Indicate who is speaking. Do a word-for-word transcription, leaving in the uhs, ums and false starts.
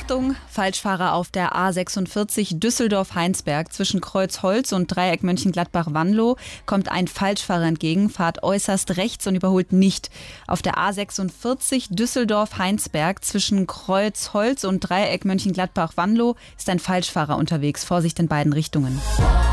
Speaker 1: Achtung, Falschfahrer auf der A sechsundvierzig Düsseldorf-Heinsberg zwischen Kreuzholz und Dreieck Mönchengladbach-Wanlo kommt ein Falschfahrer entgegen, fahrt äußerst rechts und überholt nicht. Auf der A sechsundvierzig Düsseldorf-Heinsberg zwischen Kreuzholz und Dreieck Mönchengladbach-Wanlo ist ein Falschfahrer unterwegs. Vorsicht in beiden Richtungen.